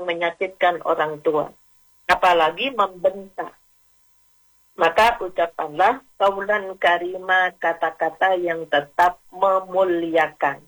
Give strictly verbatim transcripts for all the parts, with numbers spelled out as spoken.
menyakitkan orang tua, apalagi membentak. Maka ucapkanlah qaulan karima, kata-kata yang tetap memuliakan.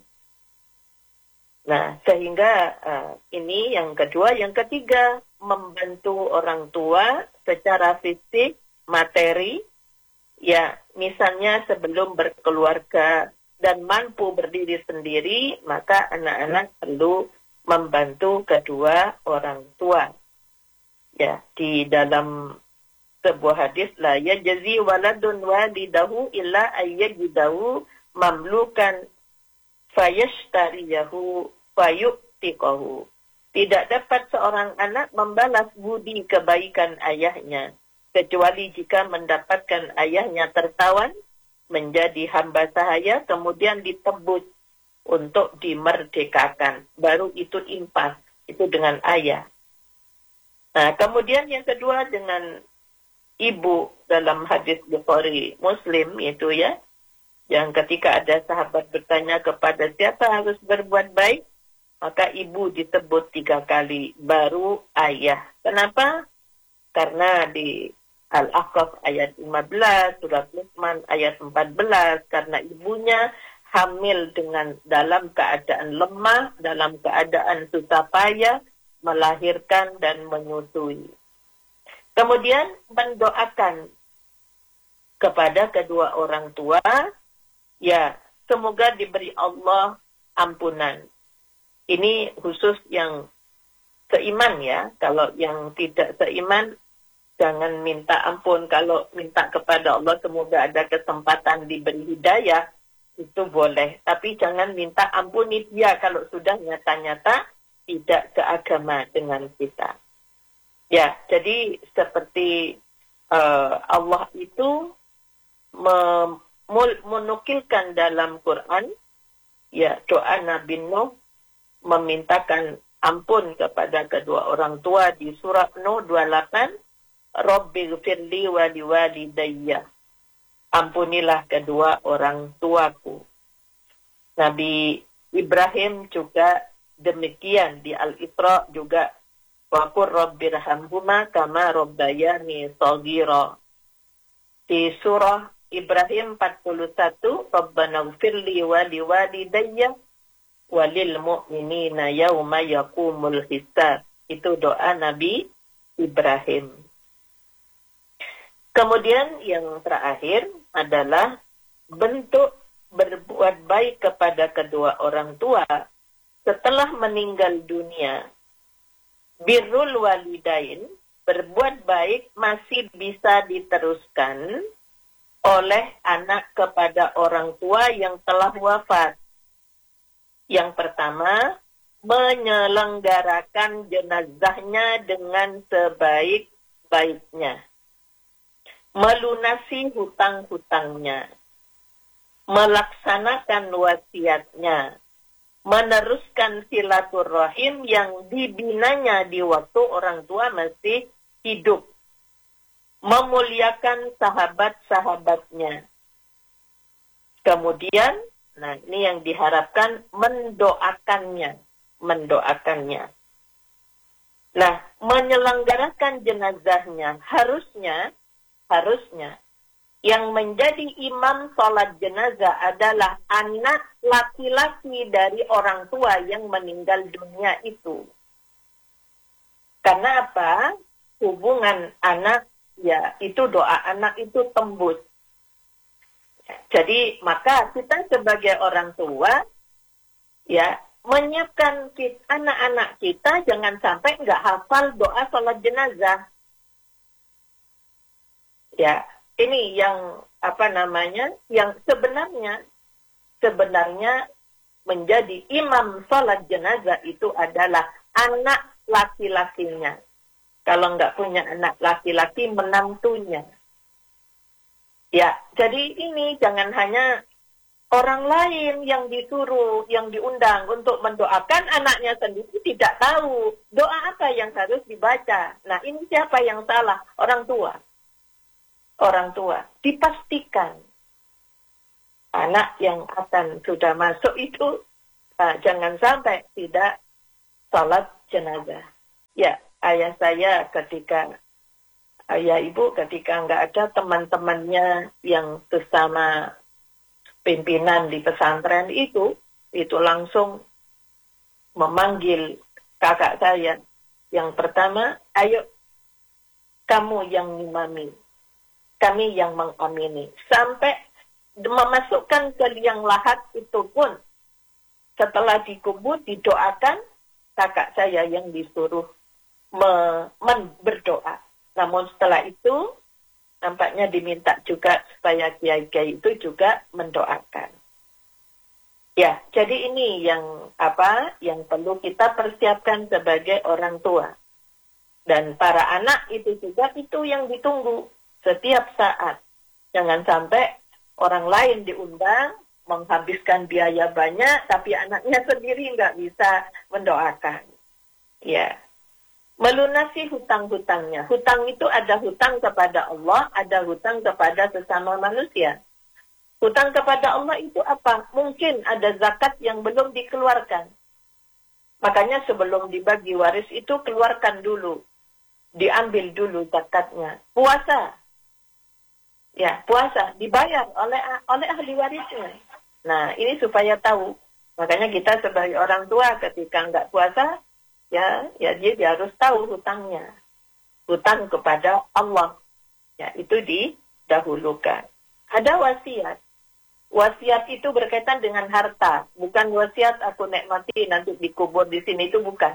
Nah, sehingga uh, ini yang kedua. Yang ketiga, membantu orang tua secara fisik, materi. Ya, misalnya sebelum berkeluarga dan mampu berdiri sendiri, maka anak-anak perlu membantu kedua orang tua. Ya, di dalam sebuah hadis, la yajzi waladun walidahu illa ayyajidahu mamlukan fayashtariyahu fayu'tiqahu. Tidak dapat seorang anak membalas budi kebaikan ayahnya kecuali jika mendapatkan ayahnya tertawan menjadi hamba sahaya, kemudian ditebus untuk dimerdekakan. Baru itu infak, itu dengan ayah. Nah, kemudian yang kedua dengan ibu dalam hadis Bukhari Muslim itu ya, yang ketika ada sahabat bertanya kepada siapa harus berbuat baik, maka ibu disebut tiga kali, baru ayah. Kenapa? Karena di Al-Ahqaf ayat lima belas, surat Luqman ayat empat belas, karena ibunya hamil dengan dalam keadaan lemah, dalam keadaan susah payah, melahirkan dan menyusui. Kemudian mendoakan kepada kedua orang tua, ya, semoga diberi Allah ampunan. Ini khusus yang seiman ya. Kalau yang tidak seiman, jangan minta ampun. Kalau minta kepada Allah semoga ada kesempatan diberi hidayah, itu boleh. Tapi jangan minta ampuni dia kalau sudah nyata-nyata tidak seagama dengan kita. Ya, jadi seperti uh, Allah itu mem- menukilkan dalam Quran, ya, doa Nabi Nuh memintakan ampun kepada kedua orang tua di surat Nuh dua puluh delapan, Rabbighfirli wa liwalidayya. Ampunilah kedua orang tuaku. Nabi Ibrahim juga demikian, di Al-Isra juga, wa qur rabbirhamhuma kama rabbayani shaghira. Di surah Ibrahim empat puluh satu, Rabbanaghfirli wa liwalidayya walil mu'minina yauma yaqumul hisab. Itu doa Nabi Ibrahim. Kemudian yang terakhir adalah bentuk berbuat baik kepada kedua orang tua setelah meninggal dunia. Birrul walidain, berbuat baik masih bisa diteruskan oleh anak kepada orang tua yang telah wafat. Yang pertama, menyelenggarakan jenazahnya dengan sebaik-baiknya. Melunasi hutang-hutangnya. Melaksanakan wasiatnya. Meneruskan silaturahim yang dibinanya di waktu orang tua masih hidup. Memuliakan sahabat-sahabatnya. Kemudian, nah ini yang diharapkan, mendoakannya. Mendoakannya. Nah, menyelenggarakan jenazahnya harusnya, harusnya, yang menjadi imam sholat jenazah adalah anak laki-laki dari orang tua yang meninggal dunia itu. Karena apa? Hubungan anak, ya itu doa anak itu tembus. Jadi maka kita sebagai orang tua, ya menyiapkan kita, anak-anak kita jangan sampai nggak hafal doa sholat jenazah. Ya. Ini yang apa namanya, yang sebenarnya sebenarnya menjadi imam sholat jenazah itu adalah anak laki-lakinya. Kalau nggak punya anak laki-laki, menantunya. Ya, jadi ini jangan hanya orang lain yang disuruh, yang diundang untuk mendoakan, anaknya sendiri tidak tahu doa apa yang harus dibaca. Nah, ini siapa yang salah? Orang tua. Orang tua, dipastikan anak yang akan sudah masuk itu uh, jangan sampai tidak sholat jenazah. Ya, ayah saya ketika, ayah ibu ketika nggak ada teman-temannya yang bersama pimpinan di pesantren itu, itu langsung memanggil kakak saya. Yang pertama, ayo kamu yang ngimami, kami yang mengamini. Sampai memasukkan ke liang lahat itu pun, setelah dikubur, didoakan, kakak saya yang disuruh me- men- berdoa. Namun setelah itu, nampaknya diminta juga supaya kiai-kiai itu juga mendoakan. Ya, jadi ini yang apa yang perlu kita persiapkan sebagai orang tua. Dan para anak itu juga itu yang ditunggu setiap saat. Jangan sampai orang lain diundang, menghabiskan biaya banyak, tapi anaknya sendiri nggak bisa mendoakan. Ya, melunasi hutang-hutangnya. Hutang itu ada hutang kepada Allah, ada hutang kepada sesama manusia. Hutang kepada Allah itu apa? Mungkin ada zakat yang belum dikeluarkan. Makanya sebelum dibagi waris itu keluarkan dulu. Diambil dulu zakatnya. Puasa. Ya, puasa dibayar oleh oleh ahli warisnya. Nah, ini supaya tahu. Makanya kita sebagai orang tua ketika nggak puasa, ya, ya dia, dia harus tahu hutangnya. Hutang kepada Allah. Ya, itu didahulukan. Ada wasiat. Wasiat itu berkaitan dengan harta. Bukan wasiat aku nikmati nanti dikubur di sini, itu bukan.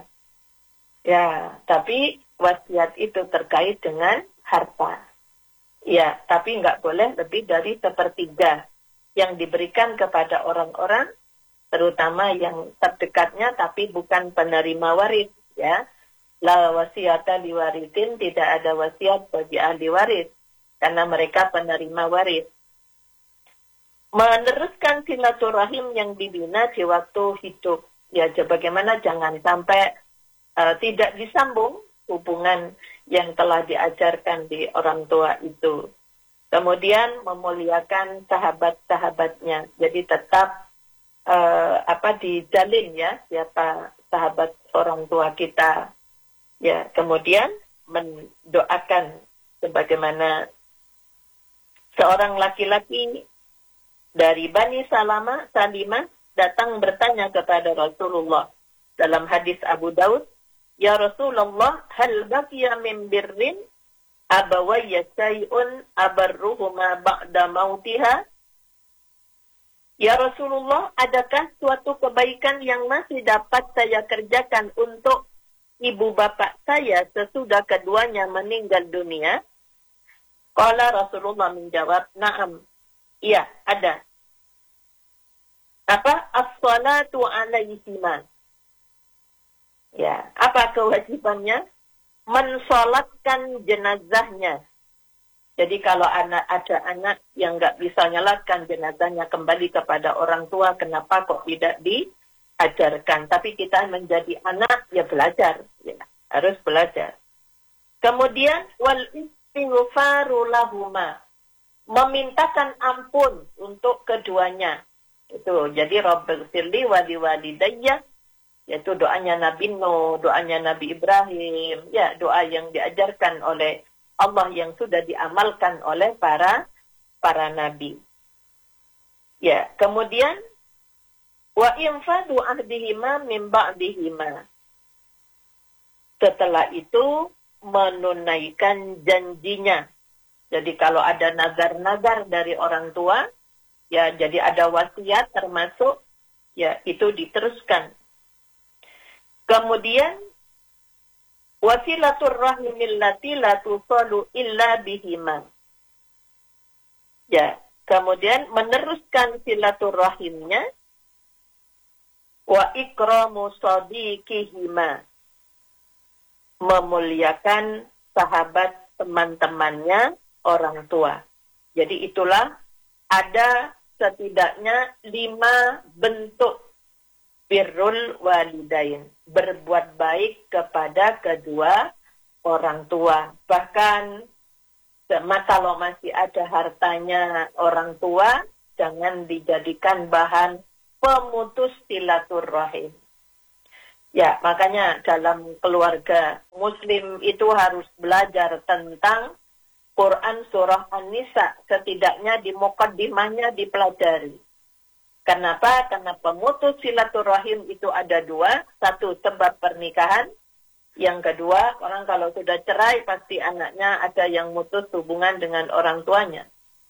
Ya, tapi wasiat itu terkait dengan harta. Ya, tapi nggak boleh lebih dari sepertiga yang diberikan kepada orang-orang, terutama yang terdekatnya, tapi bukan penerima waris. Ya, la wasiata liwarisin, tidak ada wasiat bagi ahli waris, karena mereka penerima waris. Meneruskan silaturahim yang dibina di waktu hidup. Ya, bagaimana jangan sampai uh, tidak disambung hubungan yang telah diajarkan di orang tua itu. Kemudian memuliakan sahabat-sahabatnya. Jadi tetap uh, apa dijalin ya siapa sahabat orang tua kita. Ya, kemudian mendoakan sebagaimana seorang laki-laki dari Bani Salama, Salimah datang bertanya kepada Rasulullah dalam hadis Abu Daud, "Ya Rasulullah, hal baqiya min birrin abawayya syai'un abarruhuma ba'da mautiha?" Ya Rasulullah, adakah suatu kebaikan yang masih dapat saya kerjakan untuk ibu bapak saya sesudah keduanya meninggal dunia? Qala Rasulullah menjawab, "Na'am." Iya, ada. Apa? As-salatu alaihima. Ya, apa kewajibannya? Mensolatkan jenazahnya. Jadi kalau anak ada anak yang nggak bisa nyalatkan jenazahnya kembali kepada orang tua, kenapa kok tidak diajarkan? Tapi kita menjadi anak, ya belajar. Ya, harus belajar. Kemudian, wal istighfaru lahuma. Memintakan ampun untuk keduanya. Itu jadi Rabbighfirli wa liwalidayya, yaitu doanya Nabi Nuh, doanya Nabi Ibrahim, ya doa yang diajarkan oleh Allah yang sudah diamalkan oleh para para nabi. Ya, kemudian wa infadu ahdihima min ba'dihima. Setelah itu menunaikan janjinya. Jadi kalau ada nazar-nazar dari orang tua, ya jadi ada wasiat termasuk, ya itu diteruskan. Kemudian, wasilatur rahimil lati la tusalu illa bihima. Ya, kemudian meneruskan silaturahimnya, wa ikramu sadiqihima. Memuliakan sahabat teman-temannya, orang tua. Jadi itulah ada setidaknya lima bentuk birrul walidain, berbuat baik kepada kedua orang tua. Bahkan kalau masih ada hartanya orang tua, jangan dijadikan bahan pemutus silaturahim. Ya, makanya dalam keluarga Muslim itu harus belajar tentang Quran Surah An-Nisa. Setidaknya di muqaddimahnya dipelajari. Kenapa? Karena pemutus silaturahim itu ada dua. Satu, sebab pernikahan. Yang kedua, orang kalau sudah cerai pasti anaknya ada yang mutus hubungan dengan orang tuanya.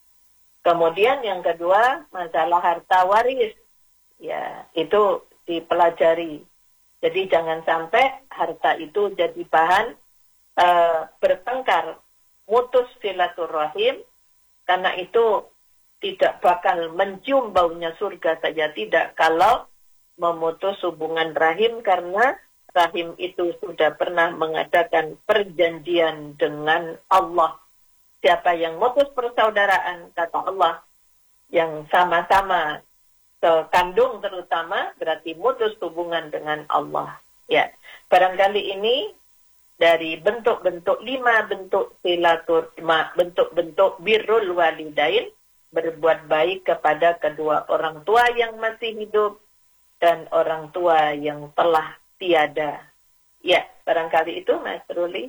Kemudian yang kedua, masalah harta waris. Ya, itu dipelajari. Jadi jangan sampai harta itu jadi bahan uh, bertengkar, mutus silaturahim, karena itu tidak bakal mencium baunya surga saja tidak kalau memutus hubungan rahim, karena rahim itu sudah pernah mengadakan perjanjian dengan Allah. Siapa yang mutus persaudaraan, kata Allah, yang sama-sama kandung terutama, berarti mutus hubungan dengan Allah. Ya, barangkali ini dari bentuk-bentuk lima bentuk silaturahim, bentuk-bentuk birrul walidain, berbuat baik kepada kedua orang tua yang masih hidup dan orang tua yang telah tiada. Ya, barangkali itu Mas Ruli.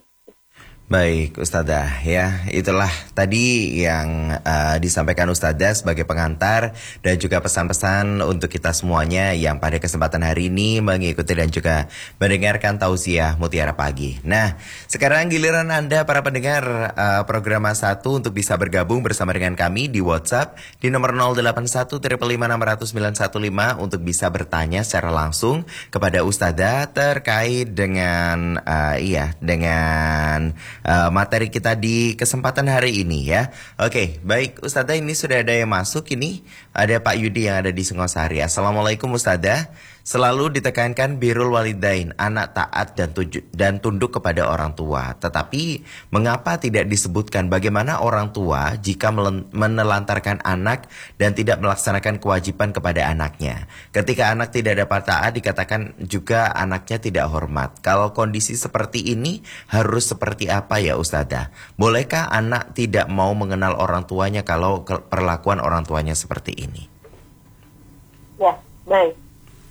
Baik Ustadzah, ya itulah tadi yang uh, disampaikan Ustadzah sebagai pengantar dan juga pesan-pesan untuk kita semuanya yang pada kesempatan hari ini mengikuti dan juga mendengarkan tausiah Mutiara Pagi. Nah, sekarang giliran Anda para pendengar uh, program satu untuk bisa bergabung bersama dengan kami di WhatsApp di nomor nol delapan satu lima lima enam nol nol sembilan satu lima untuk bisa bertanya secara langsung kepada Ustadzah terkait dengan uh, iya dengan Uh, materi kita di kesempatan hari ini ya. Oke, baik Ustadzah, ini sudah ada yang masuk ini. Ada Pak Yudi yang ada di Singosari. Assalamualaikum Ustadzah. Selalu ditekankan birrul walidain, anak taat dan, tuju- dan tunduk kepada orang tua. Tetapi mengapa tidak disebutkan bagaimana orang tua jika melen- menelantarkan anak dan tidak melaksanakan kewajiban kepada anaknya? Ketika anak tidak dapat taat dikatakan juga anaknya tidak hormat. Kalau kondisi seperti ini harus seperti apa ya Ustadzah? Bolehkah anak tidak mau mengenal orang tuanya kalau ke- perlakuan orang tuanya seperti ini? Ya, baik.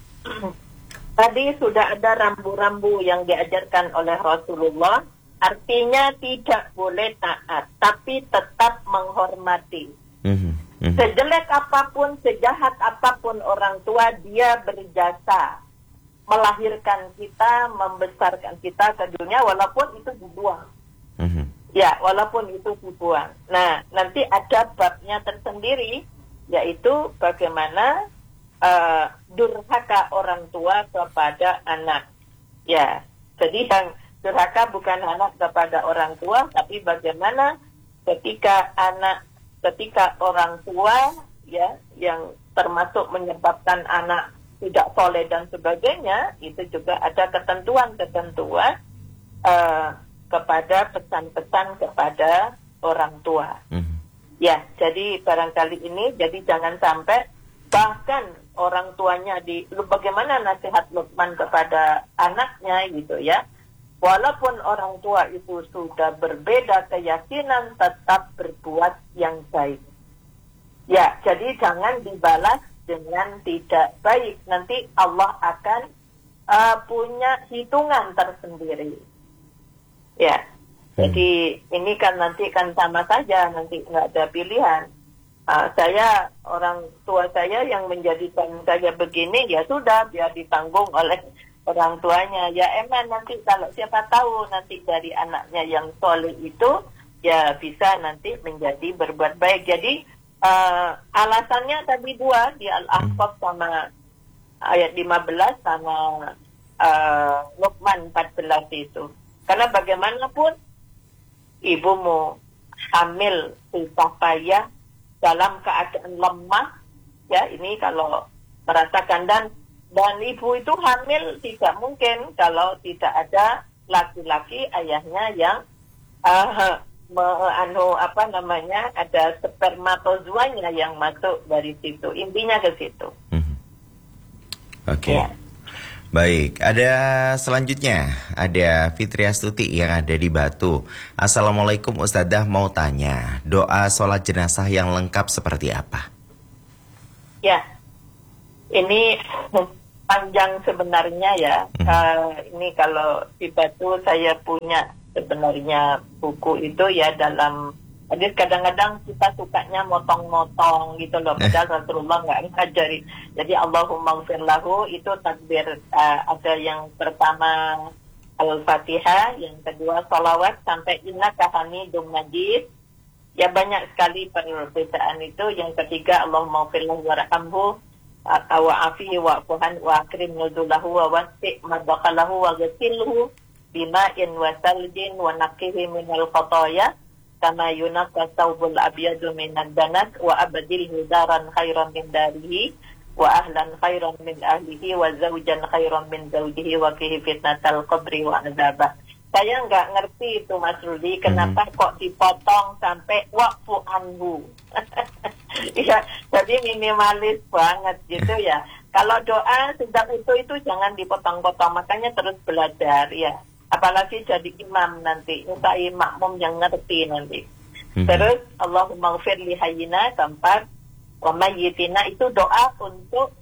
Tadi sudah ada rambu-rambu yang diajarkan oleh Rasulullah. Artinya tidak boleh taat, tapi tetap menghormati. Mm-hmm. Mm-hmm. Sejelek apapun, sejahat apapun orang tua, dia berjasa melahirkan kita, membesarkan kita ke dunia, walaupun itu dibuang. Mm-hmm. Ya, walaupun itu dibuang. Nah, nanti ada babnya tersendiri, yaitu bagaimana Uh, durhaka orang tua kepada anak. Ya, jadi yang durhaka bukan anak kepada orang tua, tapi bagaimana ketika anak, ketika orang tua ya yang termasuk menyebabkan anak tidak soleh dan sebagainya, itu juga ada ketentuan-ketentuan uh, kepada pesan-pesan kepada orang tua. Mm-hmm. Ya, jadi barangkali ini, jadi jangan sampai bahkan orang tuanya di bagaimana nasihat Luqman kepada anaknya gitu ya. Walaupun orang tua itu sudah berbeda keyakinan, tetap berbuat yang baik. Ya, jadi jangan dibalas dengan tidak baik. Nanti Allah akan uh, punya hitungan tersendiri. Ya, hmm. Jadi ini kan nanti kan sama saja, nanti nggak ada pilihan. Uh, saya, orang tua saya yang menjadikan saya begini, ya sudah, biar ditanggung oleh orang tuanya. Ya emang nanti kalau siapa tahu nanti dari anaknya yang soleh itu, ya bisa nanti menjadi berbuat baik. Jadi uh, alasannya tadi dua, di Al-Ahqaf sama ayat lima belas sama uh, Luqman empat belas itu. Karena bagaimanapun ibumu hamil susah payah dalam keadaan lemah, ya ini kalau merasakan, dan dan ibu itu hamil tidak mungkin kalau tidak ada laki-laki ayahnya yang uh, me, anu apa namanya ada spermatozoanya yang masuk dari situ, intinya ke situ. Hmm. Oke. Okay. Ya. Baik, ada selanjutnya, ada Fitri Astuti yang ada di Batu. Assalamualaikum Ustadzah, mau tanya, doa sholat jenazah yang lengkap seperti apa? Ya, ini panjang sebenarnya ya. Hmm. Uh, ini kalau di Batu saya punya sebenarnya buku itu ya dalam. Jadi kadang-kadang kita sukanya motong-motong gitu loh. Padahal Rasulullah nggak ngajari. Jadi Allahumma gfir lahu itu takbir. Uh, ada yang pertama Al-Fatihah, yang kedua salawat sampai innaka hamidum majid. Ya banyak sekali perbedaan itu. Yang ketiga Allahumma gfir lahu warhamhu wa afihi wa fuhan wa akrim nuzulahu wa wasi' madakalahu wa ghasilhu bima'in wa saljin wa naqihi minal khotoya kama yunaqqa thawbul abyadu minad danas wa abdilhu daran khairan min darihi wa ahlan khairan min ahlihi wa zawjan khairan min zawjihi wa qihi fitnatal qabri wa azabah. Saya nggak ngerti itu Mas Rudi, kenapa hmm. kok dipotong sampai wa'fu anhu. Ya, jadi minimalis banget gitu ya. Kalau doa sejak itu itu jangan dipotong-potong, makanya terus belajar ya. Apalagi jadi imam nanti, mintai makmum yang ngerti nanti. Hmm. Terus Allahumma gfir li hayyina tempat wa mayyitina itu doa untuk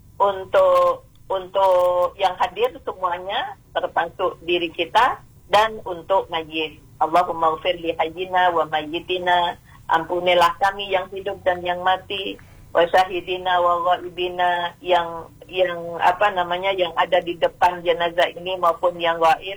untuk untuk yang hadir semuanya termasuk diri kita dan untuk mayyit. Allahumma gfir li hayyina wa mayyitina, ampunilah kami yang hidup dan yang mati, wa syahidina wa ghaibina, yang yang apa namanya yang ada di depan jenazah ini maupun yang gaib.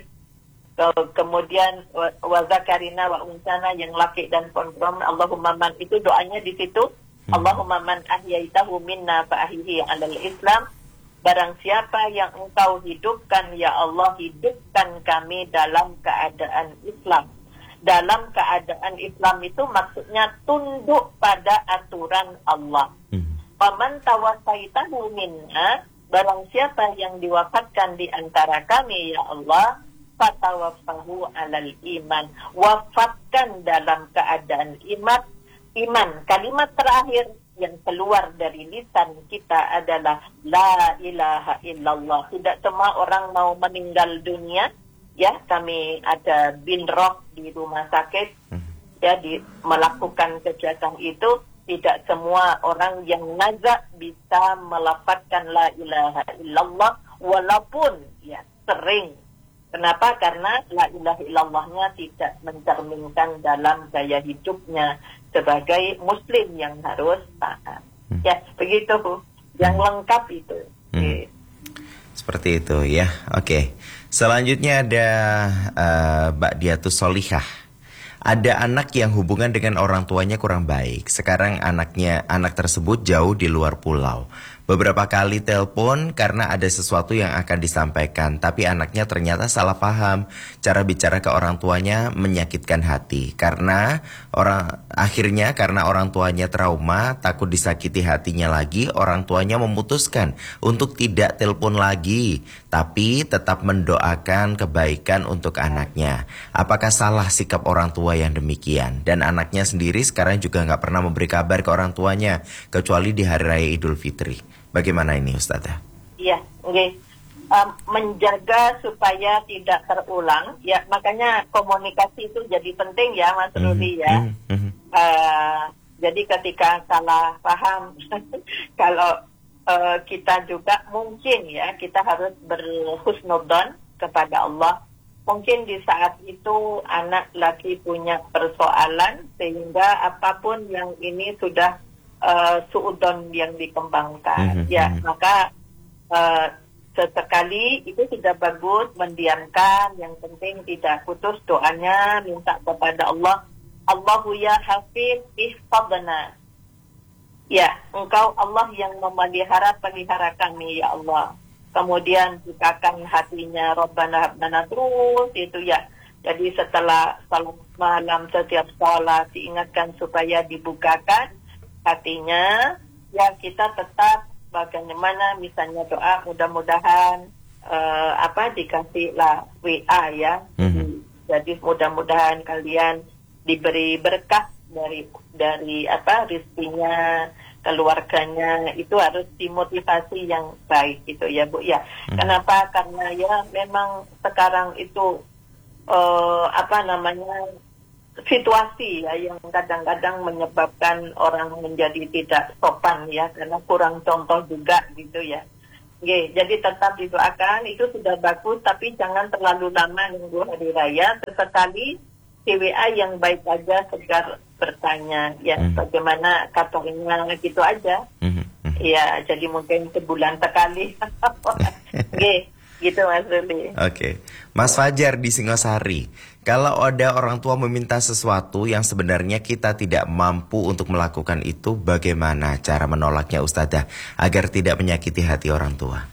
Kemudian wa zakarina wa unsana, yang laki dan perempuan. Allahumma man, itu doanya di situ. Hmm. Allahumma man ahyaitahu minna fa ahyihi 'alal Islam. Barang siapa yang engkau hidupkan, ya Allah, hidupkan kami dalam keadaan Islam. Dalam keadaan Islam itu maksudnya tunduk pada aturan Allah. Faman tawaffaitahu minna, barang siapa yang diwafatkan di antara kami, ya Allah, fatawaffahu 'alal iman. Wafatkan dalam keadaan iman. Iman, kalimat terakhir yang keluar dari lisan kita adalah la ilaha illallah. Tidak semua orang mau meninggal dunia. Ya, kami ada bin roh di rumah sakit, ya, di, melakukan kegiatan itu. Tidak semua orang yang nazak bisa melafazkan la ilaha illallah, walaupun ya sering. Kenapa? Karena la ilaha illallahnya tidak mencerminkan dalam gaya hidupnya sebagai muslim yang harus taat. Hmm. Ya, begitu. Yang lengkap itu. Hmm. Okay. Seperti itu ya. Oke. Okay. Selanjutnya ada uh, Mbak Diatus Solihah. Ada anak yang hubungan dengan orang tuanya kurang baik. Sekarang anaknya anak tersebut jauh di luar pulau. Beberapa kali telepon karena ada sesuatu yang akan disampaikan, tapi anaknya ternyata salah paham. Cara bicara ke orang tuanya menyakitkan hati. Karena orang akhirnya karena orang tuanya trauma, takut disakiti hatinya lagi, orang tuanya memutuskan untuk tidak telepon lagi, tapi tetap mendoakan kebaikan untuk anaknya. Apakah salah sikap orang tua yang demikian? Dan anaknya sendiri sekarang juga nggak pernah memberi kabar ke orang tuanya, kecuali di Hari Raya Idul Fitri. Bagaimana ini Ustazah? Iya, oke. Okay. Um, menjaga supaya tidak terulang, ya makanya komunikasi itu jadi penting ya Mas Rudi ya. Mm-hmm. Uh, jadi ketika salah paham, kalau uh, kita juga mungkin ya kita harus berhusnudzon kepada Allah. Mungkin di saat itu anak lagi punya persoalan sehingga apapun yang ini sudah Uh, suudon yang dikembangkan, mm-hmm. ya maka uh, sesekali itu tidak bagus mendiamkan. Yang penting tidak putus doanya, minta kepada Allah, Allahu ya Hafiz ihfadna, ya engkau Allah yang memelihara, pelihara kami ya Allah. Kemudian bukakan hatinya, Rabbana habnana, terus itu ya. Jadi setelah salat malam setiap salat diingatkan supaya dibukakan hatinya, ya kita tetap bagaimana misalnya doa, mudah-mudahan uh, apa dikasih lah W A ya. Mm-hmm. Jadi mudah-mudahan kalian diberi berkah dari dari apa rezekinya, keluarganya, itu harus dimotivasi yang baik gitu ya Bu ya. Mm-hmm. Kenapa? Karena ya memang sekarang itu uh, apa namanya situasi ya yang kadang-kadang menyebabkan orang menjadi tidak sopan ya, karena kurang contoh juga gitu ya. Oke, jadi tetap didoakan, itu sudah bagus, tapi jangan terlalu lama nunggu hari raya. Sesekali C W A yang baik aja segar bertanya, ya mm. bagaimana kabarnya gitu aja. Mm-hmm. Ya, jadi mungkin sebulan sekali. Oke, gitu Mas Ruli. Oke, Mas Fajar di Singosari. Kalau ada orang tua meminta sesuatu yang sebenarnya kita tidak mampu untuk melakukan itu, bagaimana cara menolaknya Ustadzah agar tidak menyakiti hati orang tua?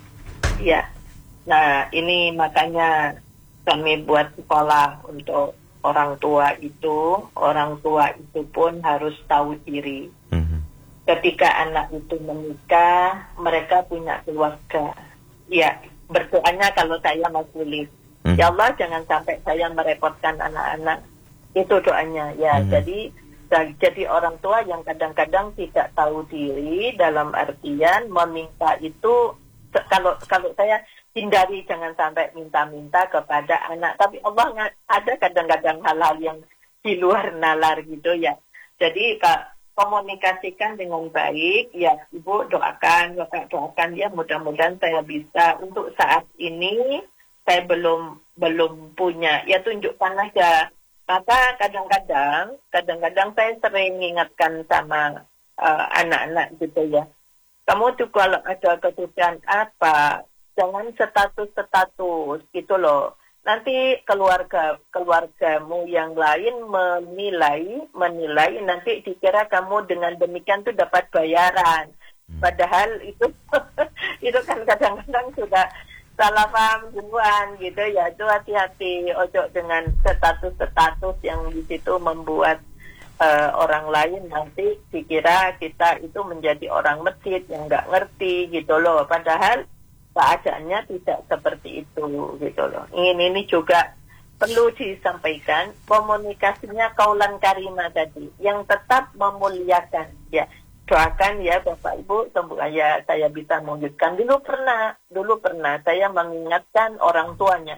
Ya, nah ini makanya kami buat sekolah untuk orang tua itu. Orang tua itu pun harus tahu diri. Mm-hmm. Ketika anak itu menikah, mereka punya keluarga. Ya, berdoanya kalau saya Mas Willy, hmm. ya Allah jangan sampai saya merepotkan anak-anak. Itu doanya ya. Hmm. Jadi jadi orang tua yang kadang-kadang tidak tahu diri, dalam artian meminta itu, kalau kalau saya hindari jangan sampai minta-minta kepada anak. Tapi Allah ada kadang-kadang hal-hal yang di luar nalar gitu ya. Jadi Kak, komunikasikan dengan baik, ya Ibu doakan, Bapak doakan ya, mudah-mudahan saya bisa. Untuk saat ini saya belum belum punya, ya tunjukkan aja. Maka kadang-kadang, kadang-kadang saya sering ingatkan sama uh, anak-anak gitu ya. Kamu tuh kalau ada kebutuhan apa, jangan status-status gitu loh. Nanti keluarga keluargamu yang lain menilai menilai nanti dikira kamu dengan demikian tuh dapat bayaran. Padahal itu itu kan kadang-kadang sudah salah paham duluan gitu ya. Itu hati-hati, ojo dengan status-status yang di situ membuat uh, orang lain nanti dikira kita itu menjadi orang masjid yang nggak ngerti gitu loh. Padahal keadaannya tidak seperti itu gitu loh. Ini ini juga perlu disampaikan, komunikasinya kaulan karimah tadi yang tetap memuliakan ya. Doakan ya Bapak Ibu, semoga ya saya bisa mewujudkan. Dulu pernah, dulu pernah saya mengingatkan orang tuanya.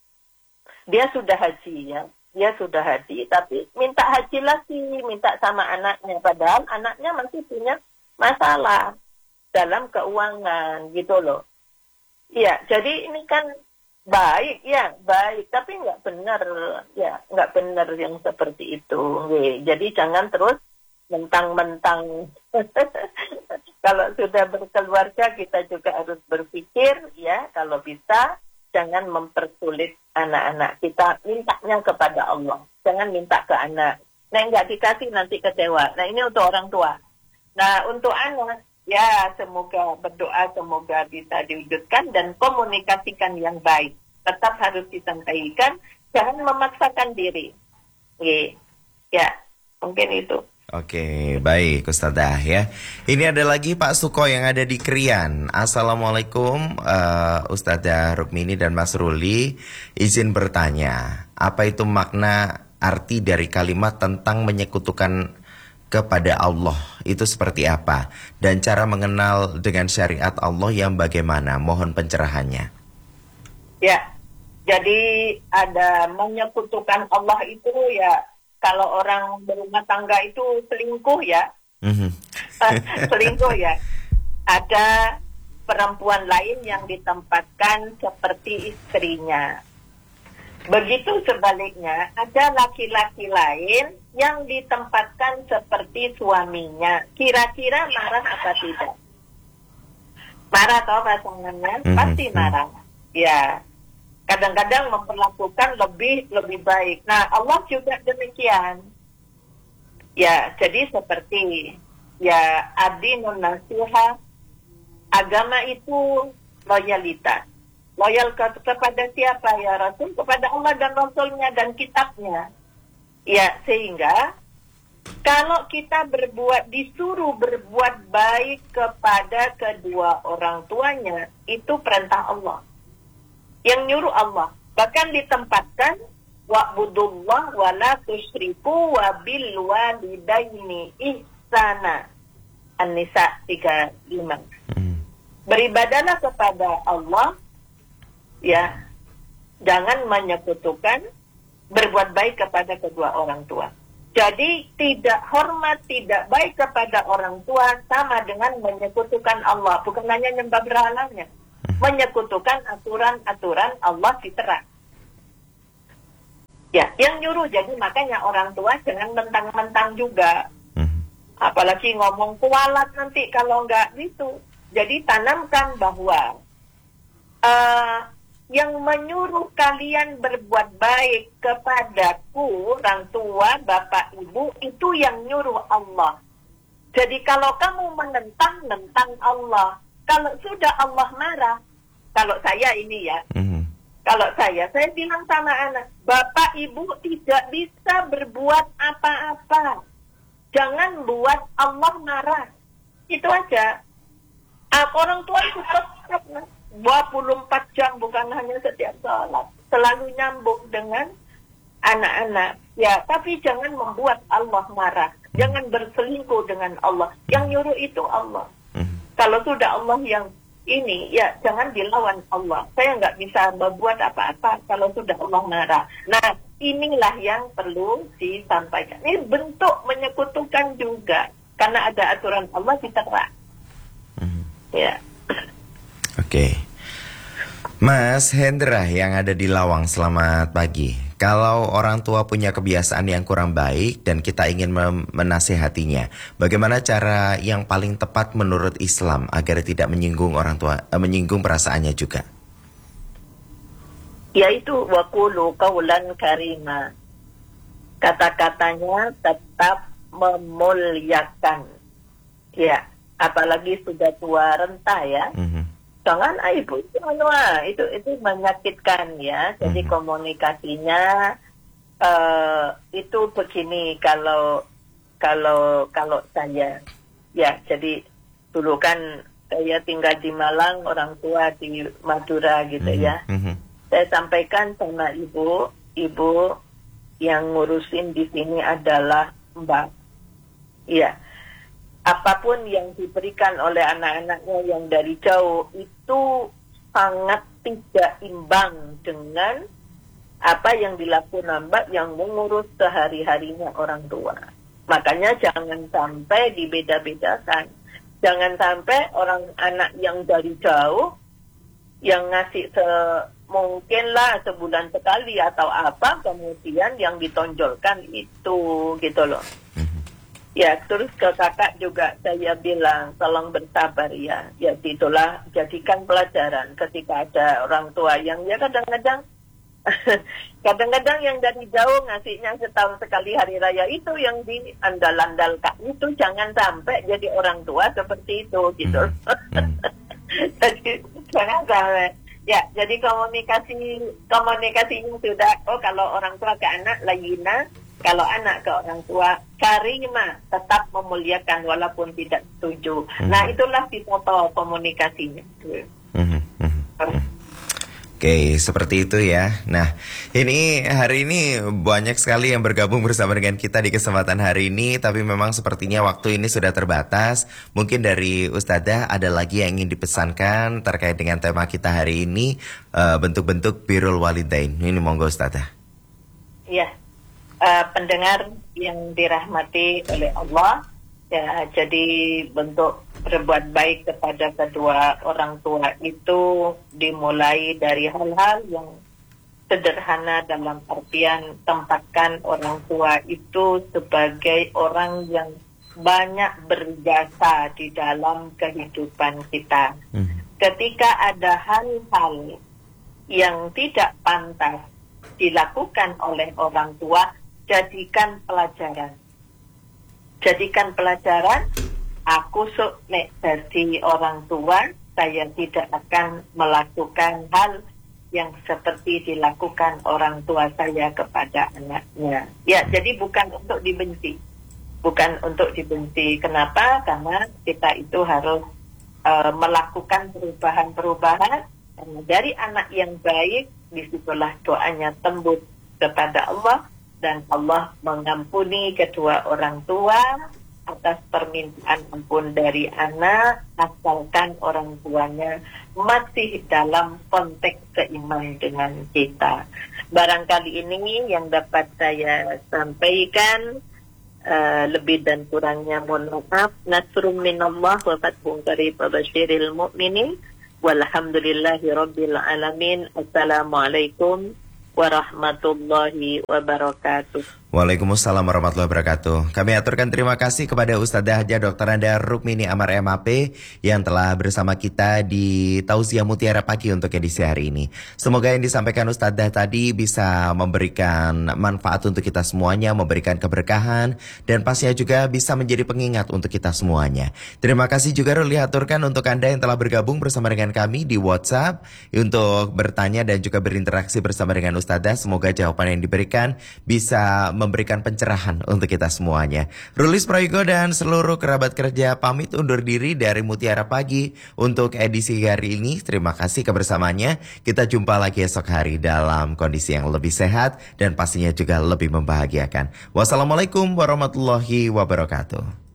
Dia sudah haji ya, dia sudah haji tapi minta haji lagi, minta sama anaknya, padahal anaknya masih punya masalah dalam keuangan gitu loh. Iya, jadi ini kan baik ya, baik, tapi nggak benar ya, nggak benar yang seperti itu. Oke, jadi jangan terus mentang-mentang. Kalau sudah berkeluarga kita juga harus berpikir ya, kalau bisa jangan mempersulit anak-anak kita, mintanya kepada Allah, jangan minta ke anak. Nah nggak dikasih nanti kecewa. Nah ini untuk orang tua. Nah untuk anak, ya, semoga berdoa, semoga bisa diwujudkan dan komunikasikan yang baik. Tetap harus disampaikan, jangan memaksakan diri. Oke, ya, mungkin itu. Oke, baik Ustadzah ya. Ini ada lagi Pak Suko yang ada di Krian. Assalamualaikum uh, Ustadzah Rukmini dan Mas Ruli. Izin bertanya, apa itu makna arti dari kalimat tentang menyekutukan kepada Allah itu seperti apa, dan cara mengenal dengan syariat Allah yang bagaimana? Mohon pencerahannya. Ya, jadi ada menyekutukan Allah itu ya, kalau orang berumah tangga itu selingkuh ya, mm-hmm. selingkuh ya. Ada perempuan lain yang ditempatkan seperti istrinya. Begitu sebaliknya, ada laki-laki lain yang ditempatkan seperti suaminya. Kira-kira marah apa tidak? Marah atau pasangannya? Mm-hmm. Pasti marah. Ya, kadang-kadang memperlakukan lebih lebih baik. Nah, Allah juga demikian. Ya, jadi seperti ya adinun nasiha, agama itu loyalitas. Loyal ke, kepada siapa ya Rasul? Kepada Allah dan Rasulnya dan kitabnya. Ya, sehingga kalau kita berbuat, disuruh berbuat baik kepada kedua orang tuanya, itu perintah Allah. Yang nyuruh Allah. Bahkan ditempatkan wa'budullah wa la tusyriku wa bil walidaini ihsana. An-Nisa tiga puluh lima. Beribadahlah kepada Allah, ya, jangan menyekutukan, berbuat baik kepada kedua orang tua. Jadi tidak hormat, tidak baik kepada orang tua sama dengan menyekutukan Allah. Bukan hanya nyembah berhalanya. Menyekutukan aturan-aturan Allah fitrat. Ya, yang nyuruh. Jadi makanya orang tua jangan mentang-mentang juga. Apalagi ngomong kualat nanti kalau nggak gitu. Jadi tanamkan bahwa uh, yang menyuruh kalian berbuat baik kepadaku, orang tua, bapak, ibu, itu yang nyuruh Allah. Jadi kalau kamu menentang, nentang Allah. Kalau sudah Allah marah, kalau saya ini ya, mm-hmm. kalau saya, saya bilang sama anak, bapak, ibu tidak bisa berbuat apa-apa. Jangan buat Allah marah. Itu aja. Ah, orang tua itu tetap dua puluh empat jam, bukan hanya setiap sholat, selalu nyambung dengan anak-anak. Ya, tapi jangan membuat Allah marah. Jangan berselingkuh dengan Allah. Yang nyuruh itu Allah. Hmm. Kalau sudah Allah yang ini, ya jangan dilawan Allah. Saya nggak bisa membuat apa-apa kalau sudah Allah marah. Nah, inilah yang perlu disampaikan. Ini bentuk menyekutukan juga. Karena ada aturan Allah diterap. Hmm. Ya. Oke, okay. Mas Hendra yang ada di Lawang, selamat pagi. Kalau orang tua punya kebiasaan yang kurang baik dan kita ingin menasihatinya, bagaimana cara yang paling tepat menurut Islam agar tidak menyinggung orang tua, eh, menyinggung perasaannya juga? Yaitu waqulu qaulan karima. Kata-katanya tetap memuliakan. Ya, apalagi sudah tua renta ya. Mm-hmm. Jangan ah, ibu itu itu itu menyakitkan ya. Jadi hmm. komunikasinya uh, itu begini kalau kalau kalau saya ya jadi dulu kan saya tinggal di Malang, orang tua di Madura gitu hmm. ya. Hmm. Saya sampaikan sama ibu, ibu yang ngurusin di sini adalah Mbak. Iya. Apapun yang diberikan oleh anak-anaknya yang dari jauh itu sangat tidak imbang dengan apa yang dilakukan Mbak yang mengurus sehari-harinya orang tua. Makanya jangan sampai dibeda-bedakan. Jangan sampai orang anak yang dari jauh yang ngasih se mungkin lah sebulan sekali atau apa, kemudian yang ditonjolkan itu gitu loh. Ya, terus ke kakak juga saya bilang, tolong bersabar ya. Ya, itulah, jadikan pelajaran ketika ada orang tua yang ya kadang-kadang, kadang-kadang yang dari jauh ngasihnya setahun sekali hari raya itu yang diandal-andalkan. Itu jangan sampai jadi orang tua seperti itu, gitu. Jadi, jangan sampai. Ya, jadi komunikasi, komunikasinya sudah, oh kalau orang tua ke anak, layina. Kalau anak ke orang tua, karimah, tetap memuliakan walaupun tidak setuju. Hmm. Nah, itulah foto komunikasinya. Hmm. Hmm. Hmm. Oke, seperti itu ya. Nah, ini hari ini banyak sekali yang bergabung bersama dengan kita di kesempatan hari ini. Tapi memang sepertinya waktu ini sudah terbatas. Mungkin dari Ustadzah ada lagi yang ingin dipesankan terkait dengan tema kita hari ini, uh, bentuk-bentuk birrul walidain. Ini monggo Ustadzah. Iya. Uh, pendengar yang dirahmati oleh Allah, ya, jadi bentuk berbuat baik kepada kedua orang tua itu dimulai dari hal-hal yang sederhana dalam artian tempatkan orang tua itu sebagai orang yang banyak berjasa di dalam kehidupan kita. Hmm. Ketika ada hal-hal yang tidak pantas dilakukan oleh orang tua, jadikan pelajaran. Jadikan pelajaran, aku sok nek dari orang tua, saya tidak akan melakukan hal yang seperti dilakukan orang tua saya kepada anaknya. Ya, jadi bukan untuk dibenci. Bukan untuk dibenci. Kenapa? Karena kita itu harus uh, melakukan perubahan-perubahan. Karena dari anak yang baik, disitulah doanya tembus kepada Allah. Dan Allah mengampuni kedua orang tua atas permintaan ampun dari anak, asalkan orang tuanya masih dalam konteks seiman dengan kita. Barangkali ini yang dapat saya sampaikan. Uh, lebih dan kurangnya mohon maaf. Nasrun minallah wa fathun qarib wa basyiril mu'minin. Walhamdulillahi rabbil alamin. Assalamualaikum warahmatullahi wabarakatuh. Waalaikumsalam warahmatullahi wabarakatuh. Kami aturkan terima kasih kepada Ustadzah Haja Doktor Anda Rukmini Amar M A P yang telah bersama kita di Tausiah Mutiara Pagi untuk edisi hari ini. Semoga yang disampaikan Ustadzah tadi bisa memberikan manfaat untuk kita semuanya, memberikan keberkahan, dan pastinya juga bisa menjadi pengingat untuk kita semuanya. Terima kasih juga Ruli aturkan untuk Anda yang telah bergabung bersama dengan kami di WhatsApp untuk bertanya dan juga berinteraksi bersama dengan Ustadzah. Semoga jawaban yang diberikan bisa memberikan pencerahan untuk kita semuanya. Rulis Prayogo dan seluruh kerabat kerja pamit undur diri dari Mutiara Pagi untuk edisi hari ini. Terima kasih kebersamaannya. Kita jumpa lagi esok hari dalam kondisi yang lebih sehat dan pastinya juga lebih membahagiakan. Wassalamualaikum warahmatullahi wabarakatuh.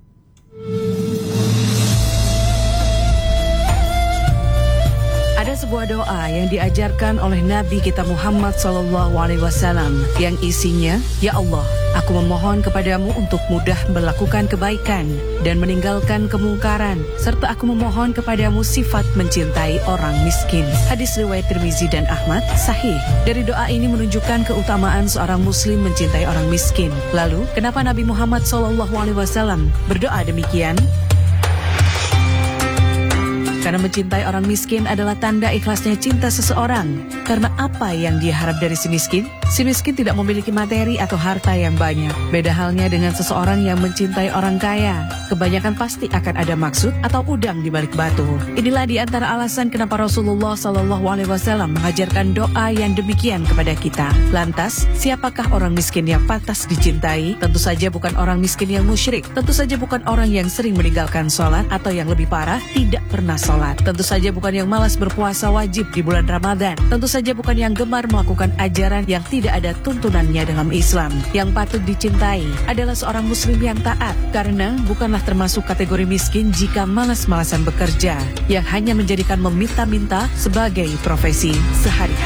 Ada sebuah doa yang diajarkan oleh Nabi kita Muhammad sallallahu alaihi wasallam yang isinya, Ya Allah, aku memohon kepadamu untuk mudah melakukan kebaikan dan meninggalkan kemungkaran, serta aku memohon kepadamu sifat mencintai orang miskin. Hadis riwayat Tirmizi dan Ahmad, sahih. Dari doa ini menunjukkan keutamaan seorang muslim mencintai orang miskin. Lalu, kenapa Nabi Muhammad sallallahu alaihi wasallam berdoa demikian? Karena mencintai orang miskin adalah tanda ikhlasnya cinta seseorang. Karena apa yang dia harap dari si miskin? Si miskin tidak memiliki materi atau harta yang banyak. Beda halnya dengan seseorang yang mencintai orang kaya. Kebanyakan pasti akan ada maksud atau udang di balik batu. Inilah di antara alasan kenapa Rasulullah Shallallahu Alaihi Wasallam mengajarkan doa yang demikian kepada kita. Lantas, siapakah orang miskin yang pantas dicintai? Tentu saja bukan orang miskin yang musyrik. Tentu saja bukan orang yang sering meninggalkan sholat atau yang lebih parah, tidak pernah sholat. Tentu saja bukan yang malas berpuasa wajib di bulan Ramadan. Tentu saja bukan yang gemar melakukan ajaran yang tidak ada tuntunannya dalam Islam. Yang patut dicintai adalah seorang muslim yang taat, karena bukanlah termasuk kategori miskin jika malas-malasan bekerja, yang hanya menjadikan meminta-minta sebagai profesi sehari-hari.